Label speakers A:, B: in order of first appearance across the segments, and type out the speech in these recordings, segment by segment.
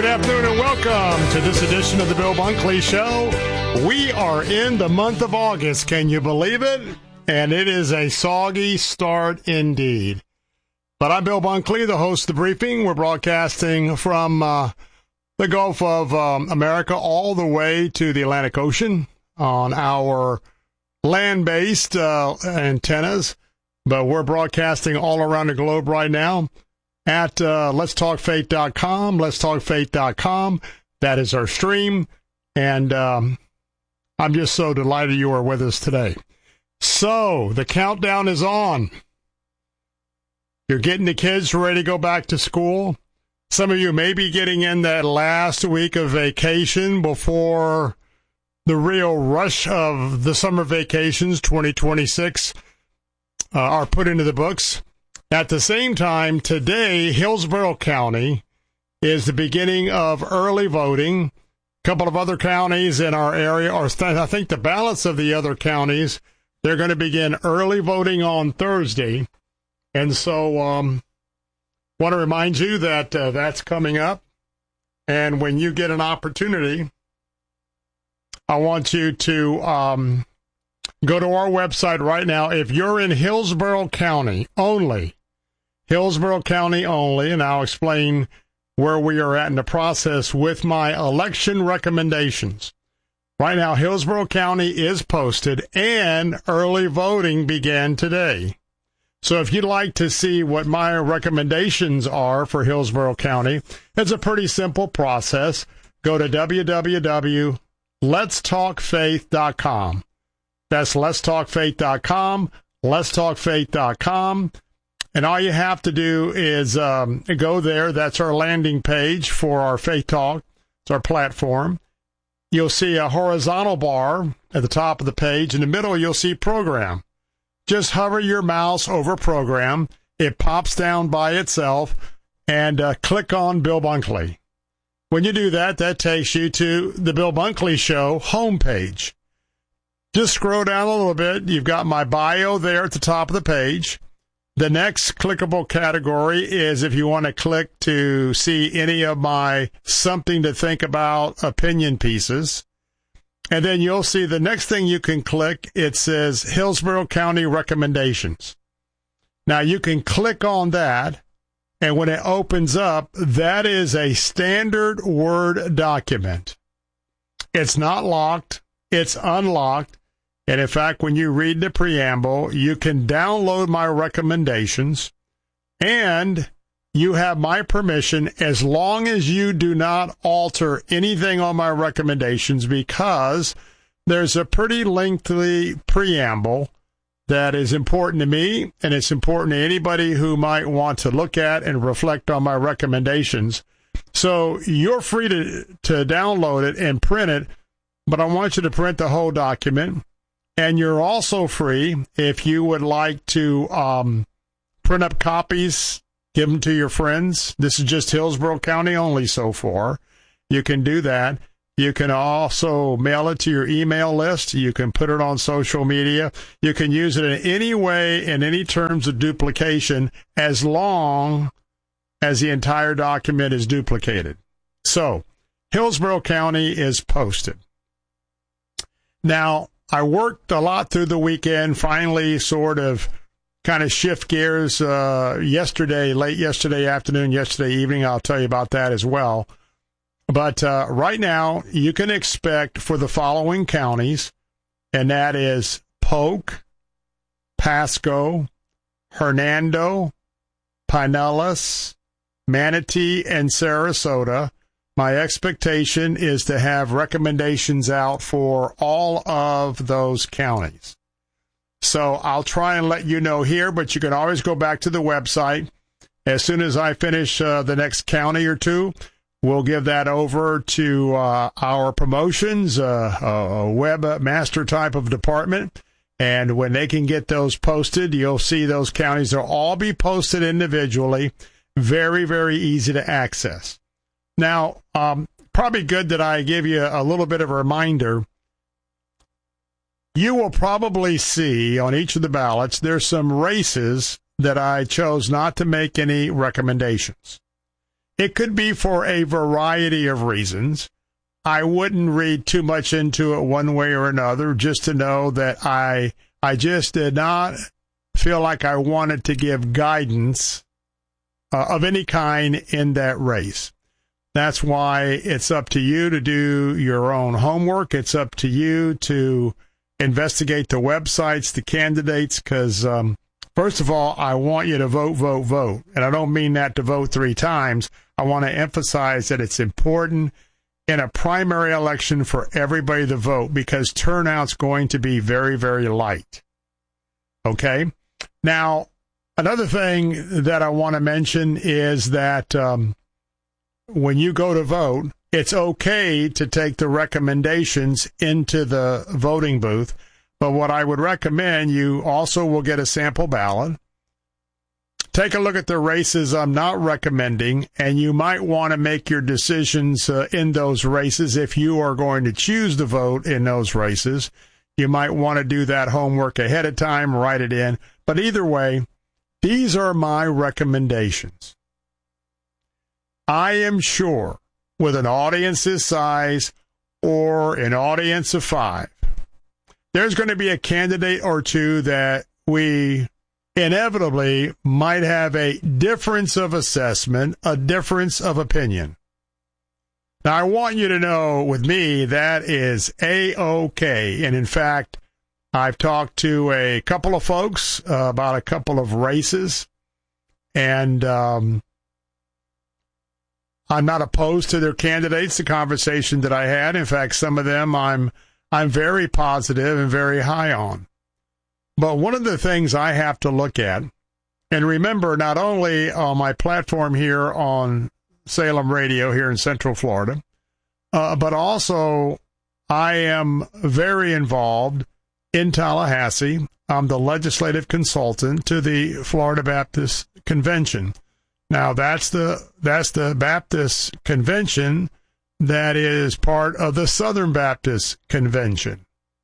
A: afternoon and welcome to this edition of the Bill Bunkley Show. We are in the month of August. Can you believe it? And it is a soggy start indeed. But I'm Bill Bunkley, the host of The Briefing. We're broadcasting from the Gulf of America all the way to the Atlantic Ocean on our land-based antennas. But we're broadcasting all around the globe right now at letstalkfaith.com, letstalkfaith.com. That is our stream, and I'm just so delighted you are with us today. So, the countdown is on. You're getting the kids ready to go back to school. Some of you may be getting in that last week of vacation before the real rush of the summer vacations, 2026, are put into the books. At the same time, today, Hillsborough County is the beginning of early voting. A couple of other counties in our area, or I think the balance of the other counties, they're going to begin early voting on Thursday. And so want to remind you that that's coming up. And when you get an opportunity, I want you to go to our website right now. If you're in Hillsborough County only, and I'll explain where we are at in the process with my election recommendations. Right now, Hillsborough County is posted, and early voting began today. So if you'd like to see what my recommendations are for Hillsborough County, it's a pretty simple process. Go to www.letstalkfaith.com. That's letstalkfaith.com, letstalkfaith.com. And all you have to do is go there. That's our landing page for our Faith Talk. It's our platform. You'll see a horizontal bar at the top of the page. In the middle, you'll see Program. Just hover your mouse over Program. It pops down by itself, and click on Bill Bunkley. When you do that, that takes you to the Bill Bunkley Show homepage. Just scroll down a little bit. You've got my bio there at the top of the page. The next clickable category is if you want to click to see any of my something to think about opinion pieces. And then you'll see the next thing you can click, it says Hillsborough County Recommendations. Now you can click on that, and when it opens up, that is a standard Word document. It's not locked, it's unlocked. And in fact, when you read the preamble, you can download my recommendations, and you have my permission as long as you do not alter anything on my recommendations, because there's a pretty lengthy preamble that is important to me, and it's important to anybody who might want to look at and reflect on my recommendations. So you're free to download it and print it, but I want you to print the whole document. And you're also free, if you would like to print up copies, give them to your friends. This is just Hillsborough County only so far. You can do that. You can also mail it to your email list. You can put it on social media. You can use it in any way, in any terms of duplication, as long as the entire document is duplicated. So, Hillsborough County is posted. Now, I worked a lot through the weekend, finally sort of kind of shift gears yesterday, late yesterday afternoon, yesterday evening. I'll tell you about that as well. But right now, you can expect for the following counties, and that is Polk, Pasco, Hernando, Pinellas, Manatee, and Sarasota. My expectation is to have recommendations out for all of those counties. So I'll try and let you know here, but you can always go back to the website. As soon as I finish the next county or two, we'll give that over to our promotions, a webmaster type of department. And when they can get those posted, you'll see those counties. They'll all be posted individually. Very, very easy to access. Now, probably good that I give you a little bit of a reminder. You will probably see on each of the ballots, there's some races that I chose not to make any recommendations. It could be for a variety of reasons. I wouldn't read too much into it one way or another, just to know that I just did not feel like I wanted to give guidance of any kind in that race. That's why it's up to you to do your own homework. It's up to you to investigate the websites, the candidates, because first of all, I want you to vote, vote, vote. And I don't mean that to vote 3 times. I want to emphasize that it's important in a primary election for everybody to vote, because turnout's going to be very, very light. Okay? Now, another thing that I want to mention is that when you go to vote, it's okay to take the recommendations into the voting booth. But what I would recommend, you also will get a sample ballot. Take a look at the races I'm not recommending, and you might want to make your decisions in those races if you are going to choose to vote in those races. You might want to do that homework ahead of time, write it in. But either way, these are my recommendations. I am sure with an audience this size or an audience of 5, there's going to be a candidate or two that we inevitably might have a difference of assessment, a difference of opinion. Now, I want you to know with me that is A-OK. And in fact, I've talked to a couple of folks about a couple of races, and I'm not opposed to their candidates, the conversation that I had. In fact, some of them I'm very positive and very high on. But one of the things I have to look at, and remember, not only on my platform here on Salem Radio here in Central Florida, but also I am very involved in Tallahassee. I'm the legislative consultant to the Florida Baptist Convention. Now, that's the Baptist Convention that is part of the Southern Baptist Convention.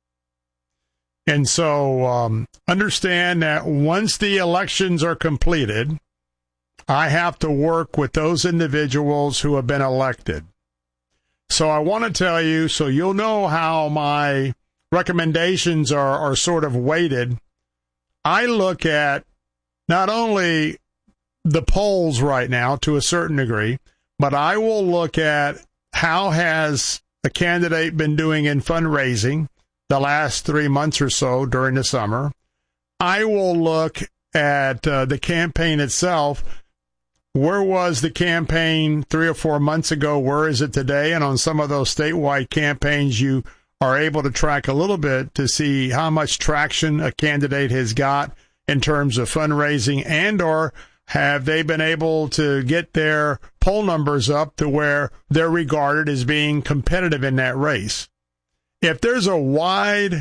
A: And so understand that once the elections are completed, I have to work with those individuals who have been elected. So I want to tell you, so you'll know how my recommendations are sort of weighted. I look at not only the polls right now to a certain degree, but I will look at how has a candidate been doing in fundraising the last 3 months or so during the summer. I will look at the campaign itself. Where was the campaign 3 or 4 months ago? Where is it today? And on some of those statewide campaigns, you are able to track a little bit to see how much traction a candidate has got in terms of fundraising, and or have they been able to get their poll numbers up to where they're regarded as being competitive in that race. If there's a wide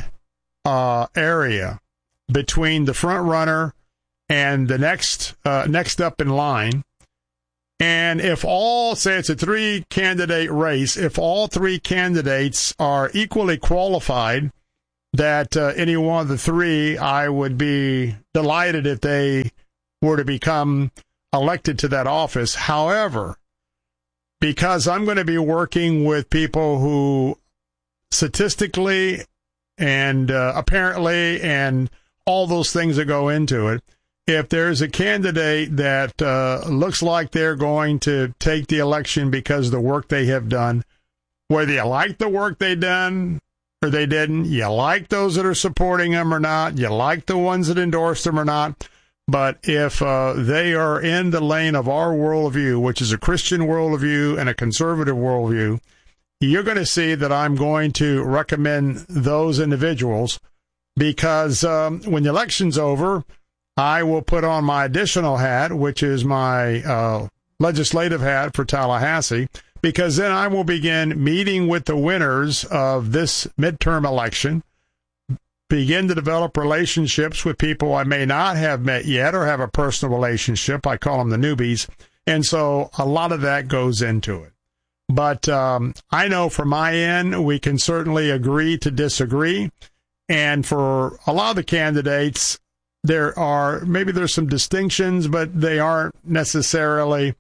A: area between the front runner and the next up in line, and if all, say it's a 3-candidate race, if all 3 candidates are equally qualified, that any one of the 3, I would be delighted if they were to become elected to that office. However, because I'm going to be working with people who statistically and apparently and all those things that go into it, if there's a candidate that looks like they're going to take the election because of the work they have done, whether you like the work they've done or they didn't, you like those that are supporting them or not, you like the ones that endorse them or not, but if they are in the lane of our worldview, which is a Christian worldview and a conservative worldview, you're going to see that I'm going to recommend those individuals, because when the election's over, I will put on my additional hat, which is my legislative hat for Tallahassee, because then I will begin meeting with the winners of this midterm election, begin to develop relationships with people I may not have met yet or have a personal relationship. I call them the newbies. And so a lot of that goes into it. But I know from my end, we can certainly agree to disagree. And for a lot of the candidates, there's some distinctions, but they aren't necessarily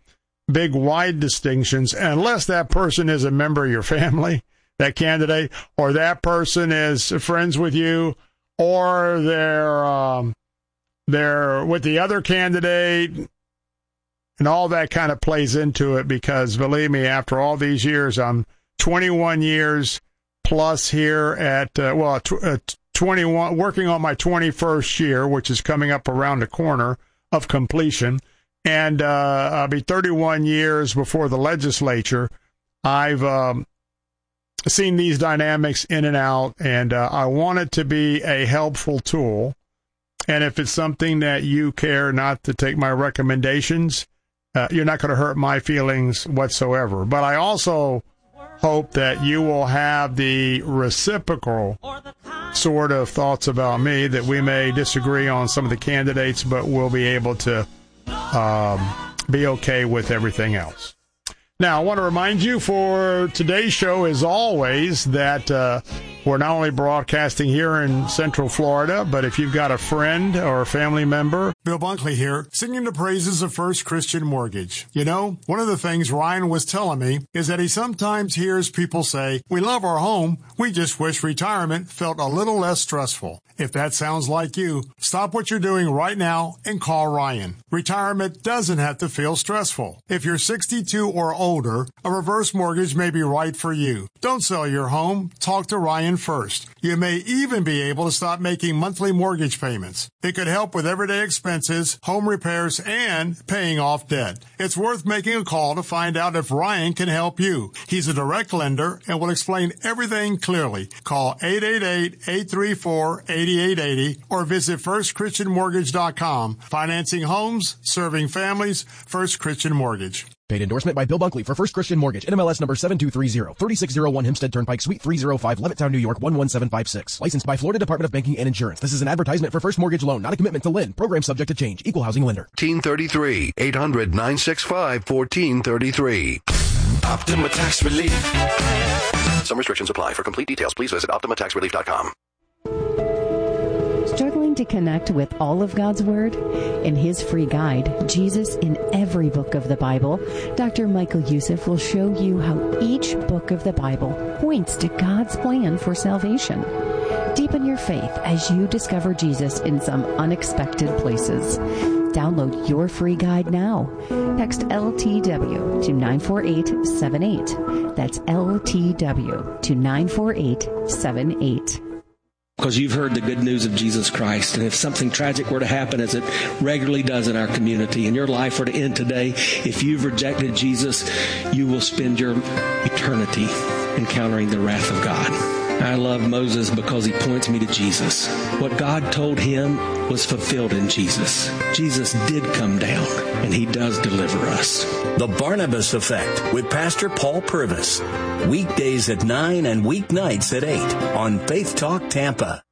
A: big wide distinctions unless that person is a member of your family, that candidate, or that person is friends with you, or they're with the other candidate, and all that kind of plays into it. Because believe me, after all these years, I'm 21 years plus here at 21, working on my 21st year, which is coming up around the corner of completion, and I'll be 31 years before the legislature. I've seen these dynamics in and out, and I want it to be a helpful tool. And if it's something that you care not to take my recommendations, you're not going to hurt my feelings whatsoever. But I also hope that you will have the reciprocal sort of thoughts about me, that we may disagree on some of the candidates, but we'll be able to be okay with everything else. Now, I want to remind you for today's show, as always, that we're not only broadcasting here in Central Florida, but if you've got a friend or a family member. Bill Bunkley here, singing the praises of First Christian Mortgage. You know, one of the things Ryan was telling me is that he sometimes hears people say, "We love our home, we just wish retirement felt a little less stressful." If that sounds like you, stop what you're doing right now and call Ryan. Retirement doesn't have to feel stressful. If you're 62 or older, a reverse mortgage may be right for you. Don't sell your home. Talk to Ryan first. You may even be able to stop making monthly mortgage payments. It could help with everyday expenses, home repairs, and paying off debt. It's worth making a call to find out if Ryan can help you. He's a direct lender and will explain everything clearly. Call 888-834-8880 or visit firstchristianmortgage.com. Financing homes, serving families, First Christian Mortgage.
B: Paid endorsement by Bill Bunkley for First Christian Mortgage, NMLS number 7230, 3601 Hempstead Turnpike, Suite 305, Levittown, New York, 11756. Licensed by Florida Department of Banking and Insurance. This is an advertisement for First Mortgage Loan, not a commitment to lend. Program subject to change. Equal housing lender.
C: 1433, 800-965-1433.
D: Optima Tax Relief.
C: Some restrictions apply. For complete details, please visit OptimaTaxRelief.com.
E: Struggling to connect with all of God's Word? In his free guide, Jesus in Every Book of the Bible, Dr. Michael Youssef will show you how each book of the Bible points to God's plan for salvation. Deepen your faith as you discover Jesus in some unexpected places. Download your free guide now. Text LTW to 94878. That's LTW to 94878.
F: Because you've heard the good news of Jesus Christ. And if something tragic were to happen, as it regularly does in our community, and your life were to end today, if you've rejected Jesus, you will spend your eternity encountering the wrath of God. I love Moses because he points me to Jesus. What God told him was fulfilled in Jesus. Jesus did come down, and he does deliver us.
D: The Barnabas Effect with Pastor Paul Purvis. Weekdays at 9 and weeknights at 8 on Faith Talk Tampa.